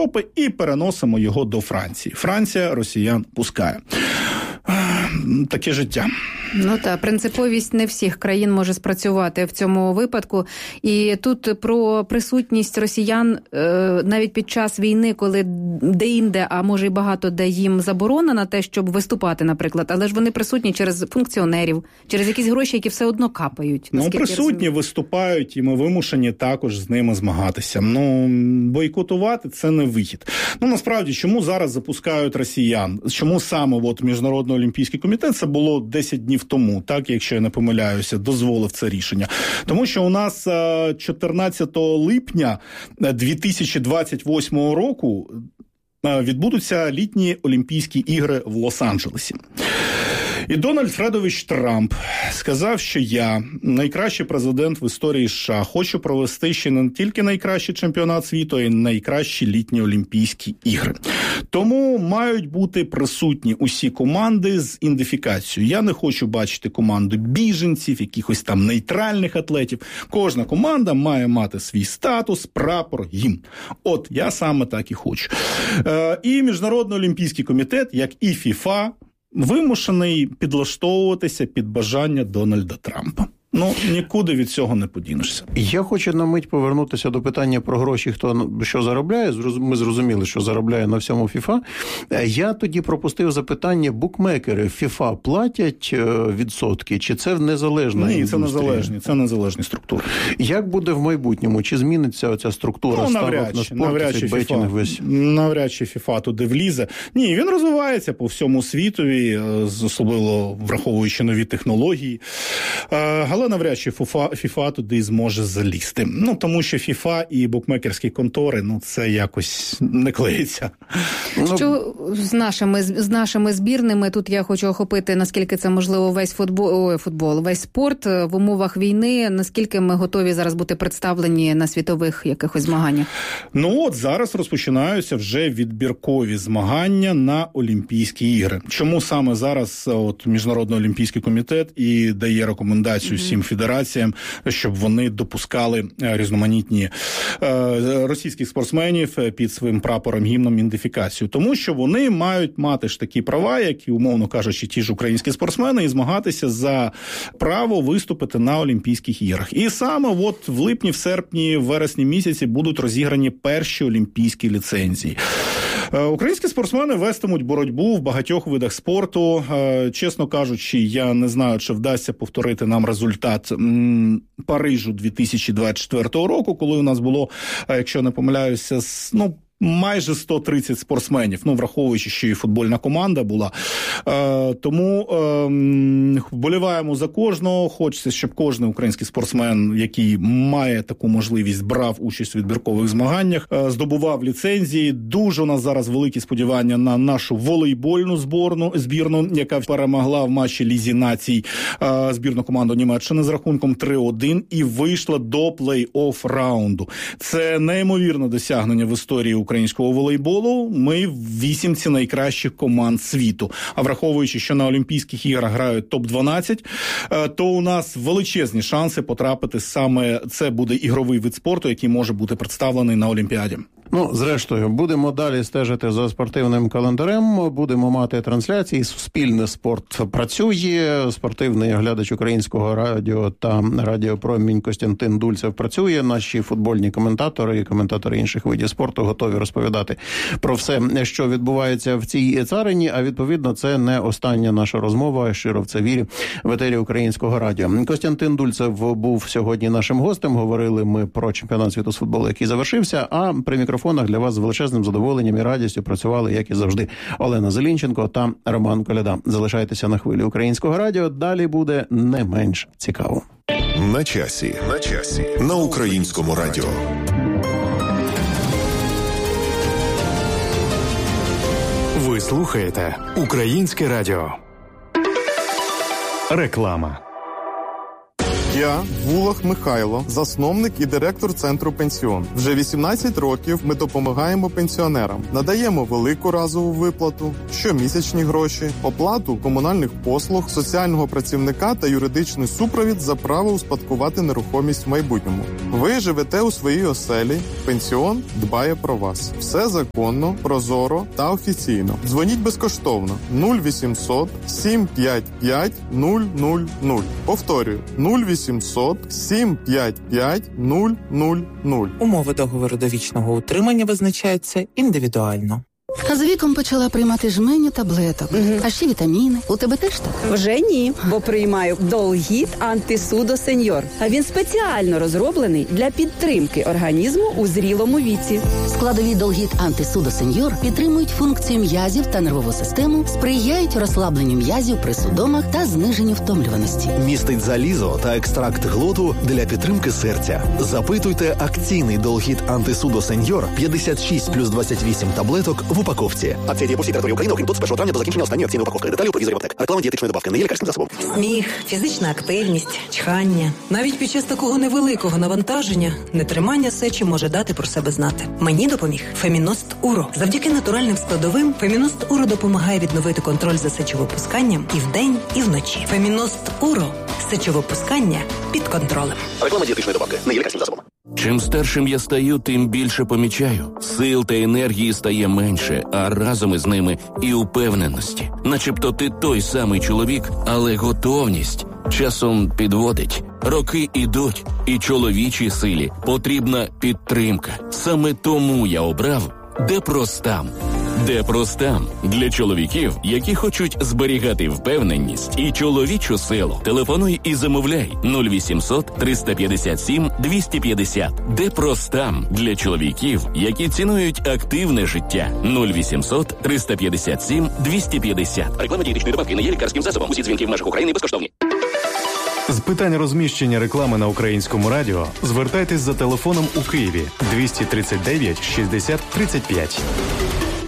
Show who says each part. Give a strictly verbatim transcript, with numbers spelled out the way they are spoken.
Speaker 1: Європи і переносимо його до Франції. Франція росіян пускає. Таке життя.
Speaker 2: Ну так, принциповість не всіх країн може спрацювати в цьому випадку. І тут про присутність росіян навіть під час війни, коли де-інде, а може й багато де їм заборона на те, щоб виступати, наприклад, але ж вони присутні через функціонерів, через якісь гроші, які все одно капають.
Speaker 1: Ну, присутні, виступають, і ми вимушені також з ними змагатися. Ну, бойкотувати – це не вихід. Ну, насправді, чому зараз запускають росіян? Чому саме от Міжнародний олімпійський комітет, це було десять днів тому, так, якщо я не помиляюся, дозволив це рішення. Тому що у нас чотирнадцятого липня дві тисячі двадцять восьмого року відбудуться літні Олімпійські ігри в Лос-Анджелесі. І Дональд Фредович Трамп сказав, що я, найкращий президент в історії США, хочу провести ще не тільки найкращий чемпіонат світу, а й найкращі літні Олімпійські ігри. Тому мають бути присутні усі команди з ідентифікацією. Я не хочу бачити команду біженців, якихось там нейтральних атлетів. Кожна команда має мати свій статус, прапор, гімн. От, я саме так і хочу. Е, і Міжнародний олімпійський комітет, як і ФІФА, вимушений підлаштовуватися під бажання Дональда Трампа. Ну, нікуди від цього не подінешся.
Speaker 3: Я хочу на мить повернутися до питання про гроші, хто що заробляє. Ми зрозуміли, що заробляє на всьому ФІФА. Я тоді пропустив запитання, букмекери ФІФА платять відсотки, чи це незалежна
Speaker 1: Ні,
Speaker 3: індустрія?
Speaker 1: це незалежні, це незалежні структури.
Speaker 3: Як буде в майбутньому? Чи зміниться оця структура?
Speaker 1: Ну, навряд чи, навряд чи ФІФА, весь... навряд чи ФІФА туди влізе. Ні, він розвивається по всьому світові, особливо враховуючи нові технології. Але навряд чи ФІФА туди зможе залізти. Ну, тому що ФІФА і букмекерські контори, ну, це якось не клеїться.
Speaker 2: Що з нашими, з нашими збірними, тут я хочу охопити, наскільки це можливо, весь футбол, ой, футбол, весь спорт в умовах війни, наскільки ми готові зараз бути представлені на світових якихось змаганнях?
Speaker 1: Ну, от зараз розпочинаються вже відбіркові змагання на Олімпійські ігри. Чому саме зараз от Міжнародний олімпійський комітет і дає рекомендацію всім федераціям, щоб вони допускали різноманітні е, російських спортсменів під своїм прапором, гімном, ідентифікацію. Тому що вони мають мати ж такі права, як і, умовно кажучи, ті ж українські спортсмени, і змагатися за право виступити на Олімпійських іграх. І саме от в липні, в серпні, в вересні місяці будуть розіграні перші олімпійські ліцензії. Українські спортсмени вестимуть боротьбу в багатьох видах спорту. Чесно кажучи, я не знаю, чи вдасться повторити нам результат Парижу дві тисячі двадцять четвертого року, коли у нас було, якщо не помиляюся, ну, майже сто тридцять спортсменів, ну, враховуючи, що і футбольна команда була. Е, тому е, вболіваємо за кожного. Хочеться, щоб кожен український спортсмен, який має таку можливість, брав участь у відбіркових змаганнях, е, здобував ліцензії. Дуже у нас зараз великі сподівання на нашу волейбольну зборну, збірну, яка перемогла в матчі Лізі націй е, збірну команду Німеччини з рахунком три один і вийшла до плей-офф раунду. Це неймовірне досягнення в історії українського волейболу. Ми в вісімці найкращих команд світу. А враховуючи, що на Олімпійських іграх грають топ дванадцять, то у нас величезні шанси потрапити саме, це буде ігровий вид спорту, який може бути представлений на Олімпіаді.
Speaker 3: Ну, зрештою, будемо далі стежити за спортивним календарем, будемо мати трансляції, суспільний спорт працює, спортивний глядач Українського радіо та Радіо Промінь Костянтин Дульцев працює, наші футбольні коментатори і коментатори інших видів спорту готові розповідати про все, що відбувається в цій царині, а відповідно це не остання наша розмова, щиро в це вірю, в етері Українського радіо. Костянтин Дульцев був сьогодні нашим гостем, говорили ми про чемпіонат світу з футболу, який завершився, а при мікрофонах для вас з величезним задоволенням і радістю працювали, як і завжди, Олена Зелінченко та Роман Коляда. Залишайтеся на хвилі Українського радіо, далі буде не менш цікаво.
Speaker 4: На часі, на часі, на Українському радіо.
Speaker 5: Ви слухаєте Українське радіо. Реклама.
Speaker 6: Я Вулах Михайло, засновник і директор Центру Пенсіон. Вже вісімнадцять років ми допомагаємо пенсіонерам. Надаємо велику разову виплату, щомісячні гроші, оплату комунальних послуг, соціального працівника та юридичний супровід за право успадкувати нерухомість в майбутньому. Ви живете у своїй оселі, пенсіон дбає про вас. Все законно, прозоро та офіційно. Дзвоніть безкоштовно нуль вісімсот сім п'ять п'ять нуль нуль нуль. Повторюю, нуль вісімсот сім п'ять п'ять нуль нуль нуль.
Speaker 7: Умови договору довічного утримання визначаються індивідуально.
Speaker 8: А з віком почала приймати жменю таблеток. Угу. А ще вітаміни. У тебе теж так?
Speaker 9: Вже ні, бо приймаю Долгіт Антисудо Сеньор. А він спеціально розроблений для підтримки організму у зрілому віці.
Speaker 8: Складові Долгіт Антисудо Сеньор підтримують функцію м'язів та нервову систему, сприяють розслабленню м'язів при судомах та зниженню втомлюваності.
Speaker 10: Містить залізо та екстракт глоту для підтримки серця. Запитуйте акційний Долгіт Антисудо Сеньор п'ятдесят шість плюс двадцять вісім таблеток в упаковці. Акція діє по всій території України, окрім тут з першого травня до закінчення останньої акційної упаковки. Деталі у провізорі аптек. Реклама дієтичної добавки не є лікарським засобом.
Speaker 11: Сміх, фізична активність, чхання. Навіть під час такого невеликого навантаження нетримання сечі може дати про себе знати. Мені допоміг Феміност Уро. Завдяки натуральним складовим Феміност Уро допомагає відновити контроль за сечовипусканням і вдень, і вночі. Феміност Уро. Сечовипускання під контролем.
Speaker 10: Реклама дієтичної добавки не є лікарським засобом.
Speaker 12: Чим старшим я стаю, тим більше помічаю. Сил та енергії стає менше, а разом із ними і упевненості. Начебто ти той самий чоловік, але готовність часом підводить. Роки ідуть, і чоловічій силі потрібна підтримка. Саме тому я обрав Депростам. Депростам для чоловіків, які хочуть зберігати впевненість і чоловічу силу. Телефонуй і замовляй нуль вісімсот триста п'ятдесят сім двісті п'ятдесят. Депростам для чоловіків, які цінують активне життя. нуль вісімсот триста п'ятдесят сім двісті п'ятдесят. Реклама дієтичної добавки не є лікарським засобом. Усі дзвінки в межах України безкоштовні.
Speaker 5: З питань розміщення реклами на Українському радіо звертайтесь за телефоном у Києві двісті тридцять дев'ять шістдесят тридцять п'ять.